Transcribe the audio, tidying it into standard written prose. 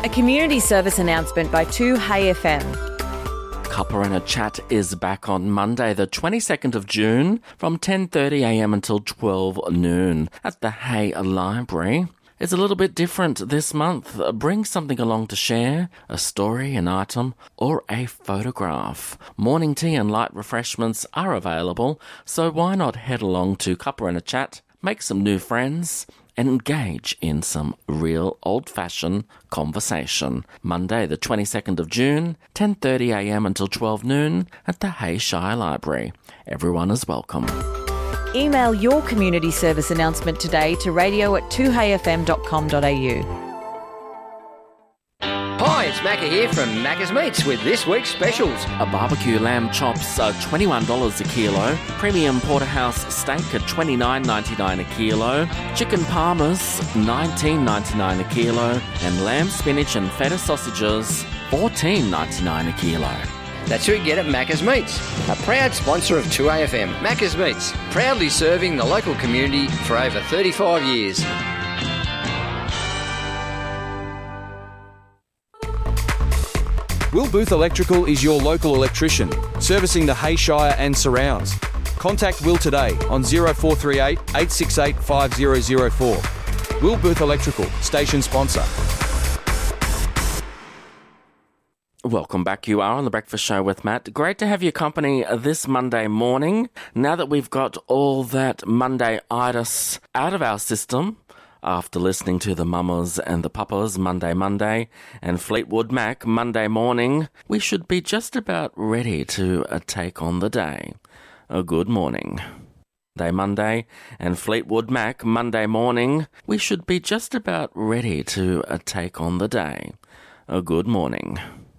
A community service announcement by 2Hey FM. Cuppa and a Chat is back on Monday, the 22nd of June, from 10:30am until 12 noon at the Hey Library. It's a little bit different this month. Bring something along to share, a story, an item, or a photograph. Morning tea and light refreshments are available, so why not head along to Cuppa and a Chat, make some new friends, and engage in some real old-fashioned conversation. Monday, the 22nd of June, 10:30am until 12 noon at the Hey Shire Library. Everyone is welcome. Email your community service announcement today to radio@2heyfm.com.au. Hi, it's Macca here from Macca's Meats with this week's specials. A barbecue lamb chops are $21 a kilo, premium porterhouse steak at $29.99 a kilo, chicken parmas $19.99 a kilo, and lamb spinach and feta sausages $14.99 a kilo. That's who you get at Macca's Meats, a proud sponsor of 2AFM. Macca's Meats, proudly serving the local community for over 35 years. Will Booth Electrical is your local electrician, servicing the Hey Shire and surrounds. Contact Will today on 0438 868 5004. Will Booth Electrical, station sponsor. Welcome back. You are on The Breakfast Show with Matt. Great to have your company this Monday morning. Now that we've got all that Monday-itis out of our system, after listening to the Mamas and the Papas Monday, and Fleetwood Mac Monday morning, we should be just about ready to take on the day. Good morning. Monday, and Fleetwood Mac Monday morning, we should be just about ready to take on the day. Good morning.